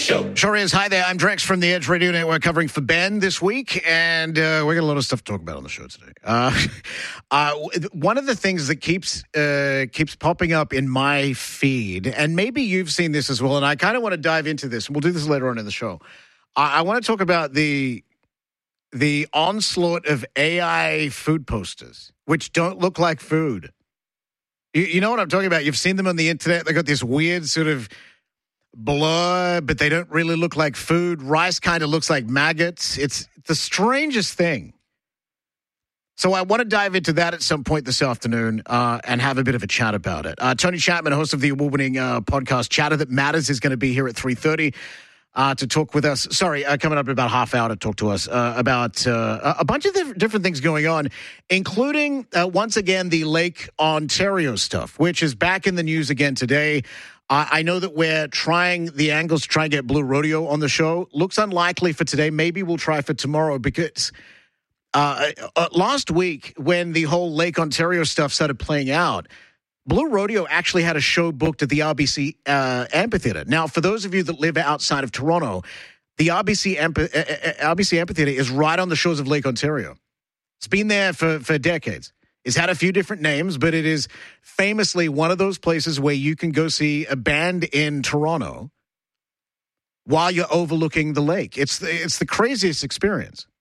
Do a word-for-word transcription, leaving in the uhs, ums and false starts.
Show. Sure is. Hi there. I'm Drex from the Edge Radio Network covering for Ben this week, and uh, we got a lot of stuff to talk about on the show today. Uh, uh, one of the things that keeps uh, keeps popping up in my feed, and maybe you've seen this as well, and I kind of want to dive into this, and we'll do this later on in the show. I, I want to talk about the the onslaught of A I food posters, which don't look like food. You, you know what I'm talking about? You've seen them on the internet. They got this weird sort of blur, but they don't really look like food. Rice kind of looks like maggots. It's the strangest thing. So I want to dive into that at some point this afternoon uh, and have a bit of a chat about it. Uh, Tony Chapman, host of the award-winning uh, podcast Chatter That Matters, is going to be here at three thirty uh, to talk with us. Sorry, uh, coming up in about half hour to talk to us uh, about uh, a bunch of diff- different things going on, including, uh, once again, the Lake Ontario stuff, which is back in the news again today. Uh, I know that we're trying the angles to try and get Blue Rodeo on the show. Looks unlikely for today. Maybe we'll try for tomorrow because uh, uh, last week when the whole Lake Ontario stuff started playing out, Blue Rodeo actually had a show booked at the R B C uh, Amphitheater. Now, for those of you that live outside of Toronto, the R B C, Amphi- uh, R B C Amphitheater is right on the shores of Lake Ontario. It's been there for, for decades. It's had a few different names, but it is famously one of those places where you can go see a band in Toronto while you're overlooking the lake. It's the, it's the craziest experience.